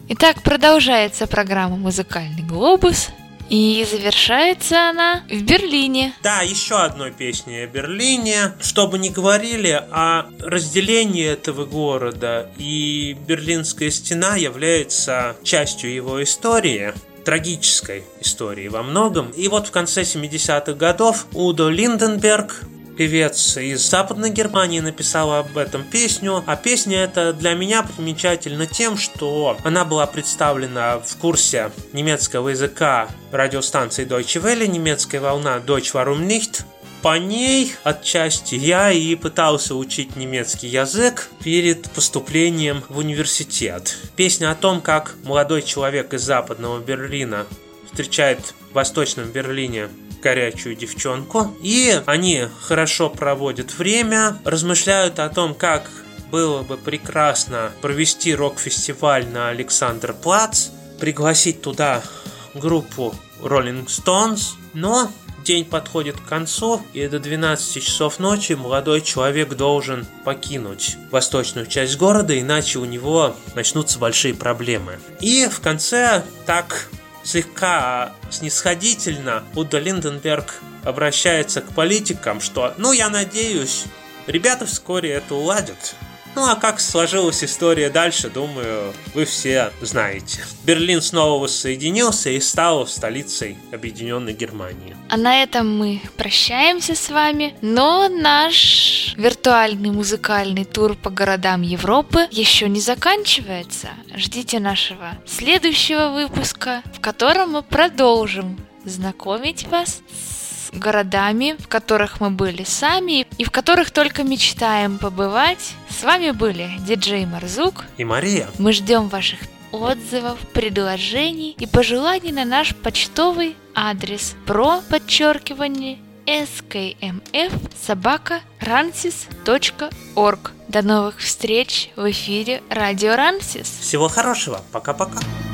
Итак, продолжается программа «Музыкальный глобус». И завершается она в Берлине. Да, еще одной песней о Берлине. Чтобы не говорили, о разделении этого города, и Берлинская стена является частью его истории, трагической истории во многом. И вот в конце 70-х годов Удо Линденберг, певец из Западной Германии, написала об этом песню. А песня эта для меня примечательна тем, что она была представлена в курсе немецкого языка радиостанции Deutsche Welle, немецкая волна Deutsch warum nicht. По ней отчасти я и пытался учить немецкий язык перед поступлением в университет. Песня о том, как молодой человек из Западного Берлина встречает в Восточном Берлине горячую девчонку, и они хорошо проводят время, размышляют о том, как было бы прекрасно провести рок-фестиваль на Александр-Плац, пригласить туда группу Rolling Stones, но день подходит к концу, и до 12 часов ночи молодой человек должен покинуть восточную часть города, иначе у него начнутся большие проблемы. И в конце так слегка снисходительно Удо Линденберг обращается к политикам, что, я надеюсь, ребята вскоре это уладят. А как сложилась история дальше, думаю, вы все знаете. Берлин снова воссоединился и стал столицей Объединенной Германии. А на этом мы прощаемся с вами, но наш виртуальный музыкальный тур по городам Европы еще не заканчивается. Ждите нашего следующего выпуска, в котором мы продолжим знакомить вас с городами, в которых мы были сами и в которых только мечтаем побывать. С вами были диджей Марзук и Мария. Мы ждем ваших отзывов, предложений и пожеланий на наш почтовый адрес pro@skmf@ransis.org. До новых встреч в эфире Радио Рансис. Всего хорошего. Пока-пока.